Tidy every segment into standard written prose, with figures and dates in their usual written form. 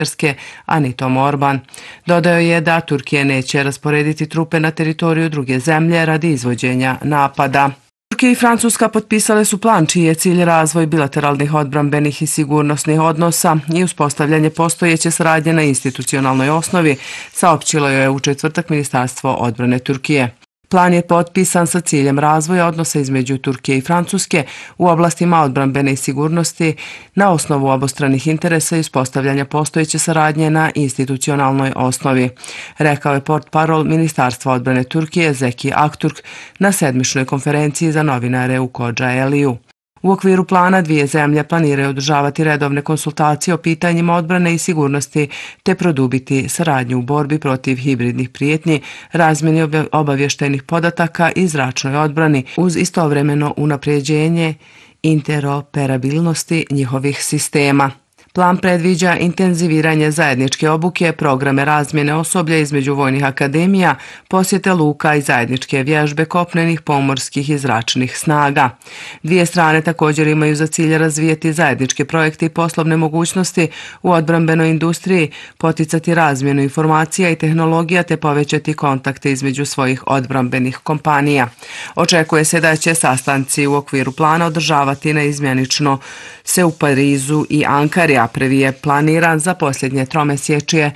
a ni Tom Orban. Dodao je da Turkija neće rasporediti trupe na teritoriju druge zemlje radi izvođenja napada. Turkija i Francuska potpisale su plan čiji je cilj razvoj bilateralnih odbrambenih i sigurnosnih odnosa i uspostavljanje postojeće saradnje na institucionalnoj osnovi, saopćilo je u četvrtak Ministarstvo odbrane Turkije. Plan je potpisan sa ciljem razvoja odnosa između Turkije i Francuske u oblastima odbrambene i sigurnosti na osnovu obostranih interesa i uspostavljanja postojeće saradnje na institucionalnoj osnovi, rekao je portparol Ministarstva odbrane Turkije Zeki Akturk na sedmičnoj konferenciji za novinare u Kocaeli'u. U okviru plana dvije zemlje planiraju održavati redovne konsultacije o pitanjima odbrane i sigurnosti te produbiti saradnju u borbi protiv hibridnih prijetnji, razmjeni obavještajnih podataka i zračnoj odbrani uz istovremeno unapređenje interoperabilnosti njihovih sistema. Plan predviđa intenziviranje zajedničke obuke, programe razmjene osoblja između vojnih akademija, posjete luka i zajedničke vježbe kopnenih, pomorskih i zračnih snaga. Dvije strane također imaju za cilj razvijati zajedničke projekte i poslovne mogućnosti u odbrambenoj industriji, poticati razmjenu informacija i tehnologija te povećati kontakte između svojih odbrambenih kompanija. Očekuje se da će sastanci u okviru plana održavati neizmjenično se u Parizu i Ankari, a prvi je planiran za posljednje tromjesečje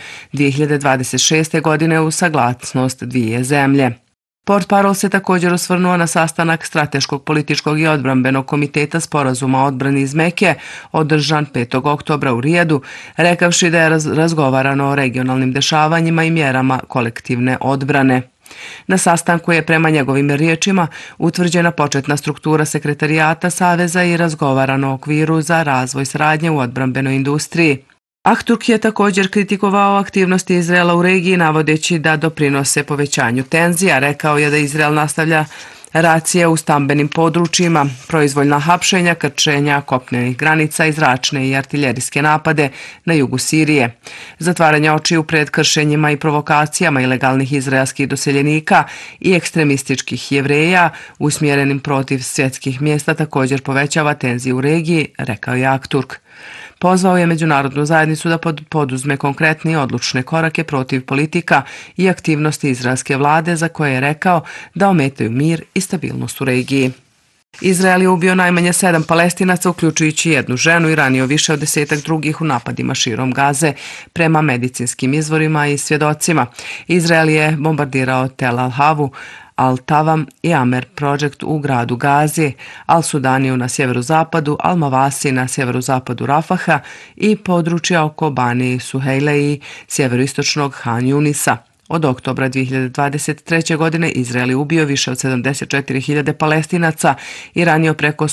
2026. godine uz saglasnost dvije zemlje. Portparol se također osvrnuo na sastanak Strateškog političkog i odbrambenog komiteta sporazuma o odbrani iz Meke održan 5. oktobra u Rijadu, rekavši da je razgovarano o regionalnim dešavanjima i mjerama kolektivne odbrane. Na sastanku je prema njegovim riječima utvrđena početna struktura sekretarijata Saveza i razgovarano o okviru za razvoj saradnje u odbrambenoj industriji. Akturk je također kritikovao aktivnosti Izraela u regiji navodeći da doprinose povećanju tenzija. Rekao je da Izrael nastavlja racije u stambenim područjima, proizvoljna hapšenja, krčenja kopnenih granica i zračne i artiljerijske napade na jugu Sirije, zatvaranje očiju pred kršenjima i provokacijama ilegalnih izraelskih doseljenika i ekstremističkih Jevreja usmjerenim protiv svjetskih mjesta također povećava tenzije u regiji, rekao je Akturk. Pozvao je međunarodnu zajednicu da poduzme konkretne i odlučne korake protiv politika i aktivnosti izraelske vlade za koje je rekao da ometaju mir i stabilnost u regiji. Izrael je ubio najmanje 7 Palestinaca, uključujući jednu ženu i ranio više od 10 drugih u napadima širom Gaze, prema medicinskim izvorima i svjedocima. Izrael je bombardirao Tel Al-Havu, Al-Tavam i Amer Project u gradu Gazi, Al-Sudaniju na sjeverozapadu, Al-Mavasi na sjeverozapadu Rafaha i područja oko Bani i Suhejle i sjeveroistočnog Han Yunisa. Od oktobra 2023. godine Izrael je ubio više od 74.000 Palestinaca i ranio preko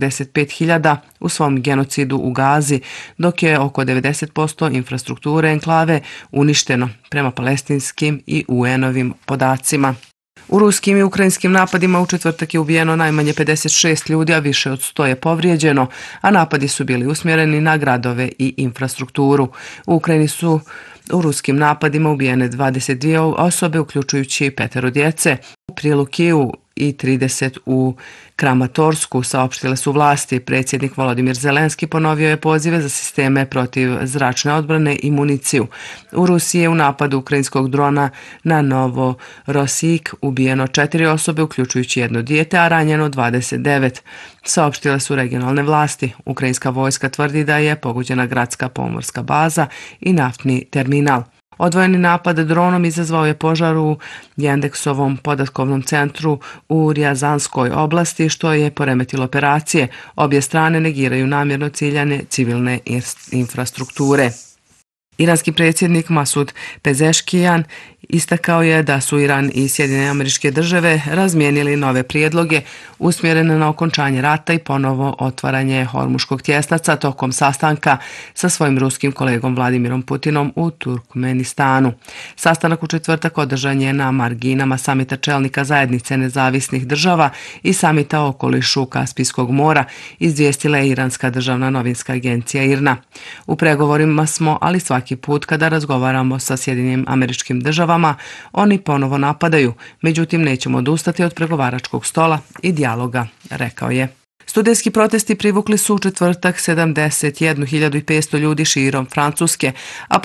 175.000 u svom genocidu u Gazi, dok je oko 90% infrastrukture enklave uništeno prema palestinskim i UN-ovim podacima. U ruskim i ukrajinskim napadima u četvrtak je ubijeno najmanje 56 ljudi, a više od 100 je povrijeđeno, a napadi su bili usmjereni na gradove i infrastrukturu. U Ukrajini su u ruskim napadima ubijene 22 osobe, uključujući 5 djece, u Prilukiju i 30 u Kramatorsku, saopštile su vlasti. Predsjednik Volodimir Zelenski ponovio je pozive za sisteme protiv zračne odbrane i municiju. U Rusiji je u napadu ukrajinskog drona na Novorosijek ubijeno 4 osobe, uključujući jedno dijete, a ranjeno 29. Saopštile su regionalne vlasti. Ukrajinska vojska tvrdi da je pogođena gradska pomorska baza i naftni terminal. Odvojeni napad dronom izazvao je požar u Jendeksovom podatkovnom centru u Rjazanskoj oblasti, što je poremetilo operacije. Obje strane negiraju namjerno ciljane civilne infrastrukture. Iranski predsjednik Masud Pezeškijan istakao je da su Iran i Sjedinjene Američke Države razmijenili nove prijedloge usmjerene na okončanje rata i ponovo otvaranje Hormuškog tjesnaca tokom sastanka sa svojim ruskim kolegom Vladimirom Putinom u Turkmenistanu. Sastanak u četvrtak održan je na marginama samita čelnika zajednice nezavisnih država i samita o okolišu Kaspijskog mora, izvijestila je iranska državna novinska agencija IRNA. U pregovorima smo, ali svaki put kada razgovaramo sa Sjedinjenim Američkim Državama, oni ponovo napadaju, međutim nećemo odustati od pregovaračkog stola i dijaloga, rekao je. Studentski protesti privukli su u četvrtak 71.500 ljudi širom Francuske, a